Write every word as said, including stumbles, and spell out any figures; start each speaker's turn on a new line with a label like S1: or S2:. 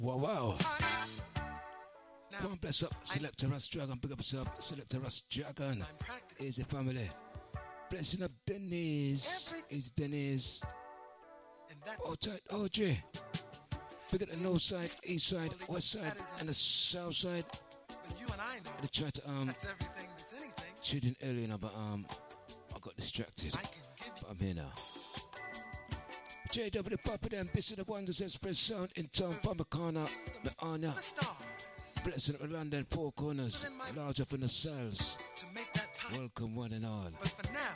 S1: Wow, wow. Come on, bless up. Selector Russ Dragon. Big up yourself. Selector Russ Dragon. Easy family. Blessing up Denise. Easy Denise. Oh, tight. Oh, Jay. Big at the north side, east side, west side, and the south side. I try to um tune in earlier, but um I got distracted. But I'm here now. J W Papa them, this is the Wonders Express sound in town, Pamacana, Meana. Blessing up London, four corners, large up in the cells. Welcome one and all.